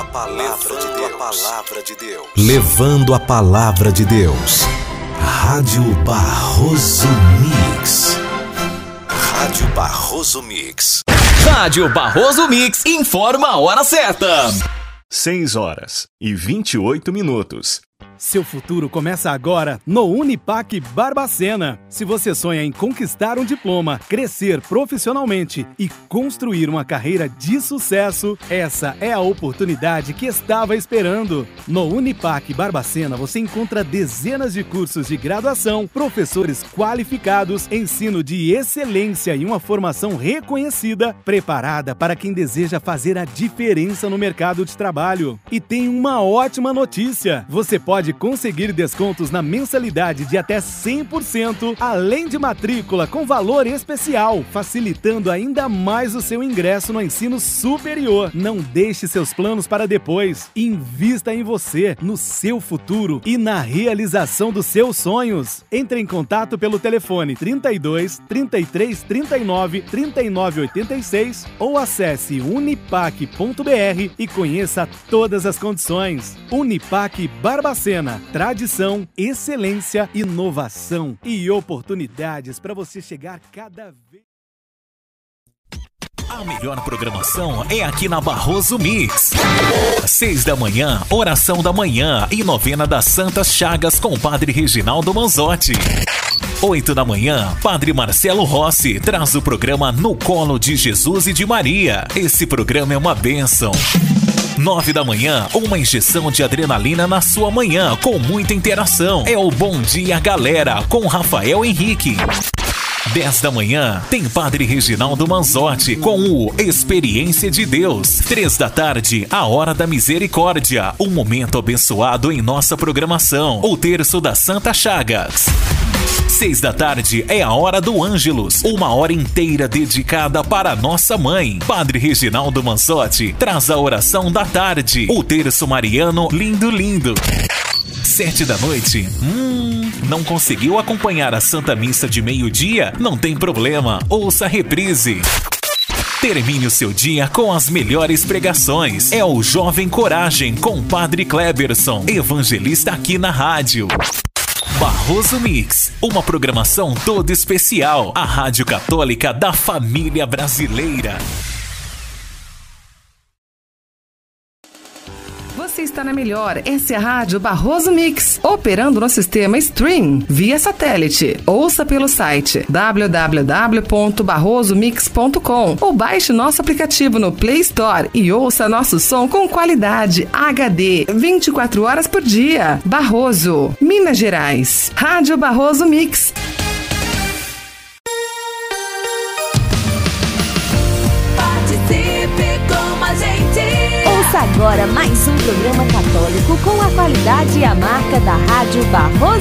de Deus. Levando a palavra de Deus. Rádio Barroso Mix. Rádio Barroso Mix. Rádio Barroso Mix informa a hora certa. 6h28. Seu futuro começa agora no Unipac Barbacena. Se você sonha em conquistar um diploma, crescer profissionalmente e construir uma carreira de sucesso, essa é a oportunidade que estava esperando. No Unipac Barbacena você encontra dezenas de cursos de graduação, professores qualificados, ensino de excelência e uma formação reconhecida, preparada para quem deseja fazer a diferença no mercado de trabalho. E tem uma ótima notícia: você pode conseguir descontos na mensalidade de até 100%, além de matrícula com valor especial, facilitando ainda mais o seu ingresso no ensino superior. Não deixe seus planos para depois. Invista em você, no seu futuro e na realização dos seus sonhos. Entre em contato pelo telefone 32 33 39 39 86 ou acesse unipac.br e conheça todas as condições. Unipac Barbacena. Tradição, excelência, inovação e oportunidades para você chegar cada vez. A melhor programação é aqui na Barroso Mix. 6 da manhã, oração da manhã e novena das Santas Chagas com o Padre Reginaldo Manzotti. 8 da manhã, Padre Marcelo Rossi traz o programa No Colo de Jesus e de Maria. Esse programa é uma bênção. 9 da manhã, uma injeção de adrenalina na sua manhã, com muita interação. É o Bom Dia Galera, com Rafael Henrique. 10 da manhã, tem Padre Reginaldo Manzotti, com o Experiência de Deus. 3 da tarde, a Hora da Misericórdia, um momento abençoado em nossa programação. O terço da Santa Chagas. 6 da tarde é a Hora do Ângelus, uma hora inteira dedicada para nossa mãe. Padre Reginaldo Manzotti traz a oração da tarde, o terço mariano lindo lindo. 7 da noite, não conseguiu acompanhar a Santa Missa de meio-dia? Não tem problema, ouça a reprise. Termine o seu dia com as melhores pregações. É o Jovem Coragem com Padre Kleberson, evangelista aqui na rádio. Barroso Mix, uma programação toda especial. A Rádio Católica da família brasileira. Você está na melhor, essa é a Rádio Barroso Mix, operando no sistema Stream, via satélite. Ouça pelo site www.barrosomix.com ou baixe nosso aplicativo no Play Store e ouça nosso som com qualidade HD, 24 horas por dia. Barroso, Minas Gerais. Rádio Barroso Mix. Ouça agora mais um programa católico com a qualidade e a marca da Rádio Barroso.